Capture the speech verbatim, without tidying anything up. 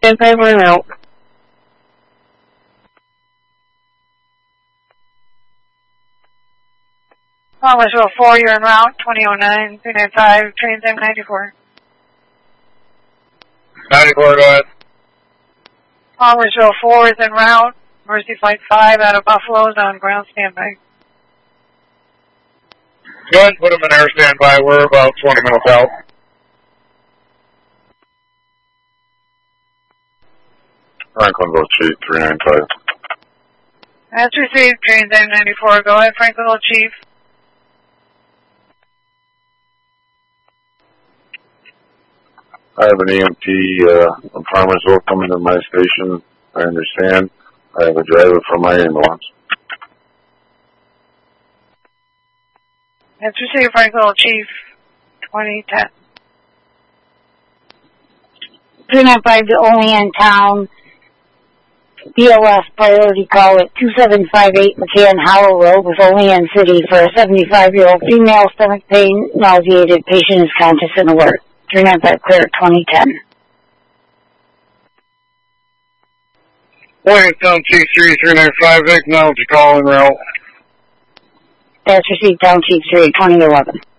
Stand by, we're out. Thomasville four, you're en route, twenty oh nine, three nine five, Trans M ninety-four. ninety-four, go ahead. Thomasville four is en route, Mercy Flight five out of Buffalo is on ground standby. Go ahead and put them in air standby. We're about twenty minutes out. Franklinville Chief, three nine five. That's received, Trans M ninety-four, go ahead, Franklinville Chief. I have an E M T uh, from Farmersville coming to my station. I understand. I have a driver for my ambulance. That's received, Franklinville Chief, twenty ten. three nine five to only in town. B O S priority call at two seven five eight McCann Hollow Road with Olean City for a seventy-five-year-old female stomach pain, nauseated, patient is conscious and alert. three nine five clear at twenty ten. Williamstown Chief three, three nine five, acknowledge your call en route. That's received, Town Chief three at twenty eleven.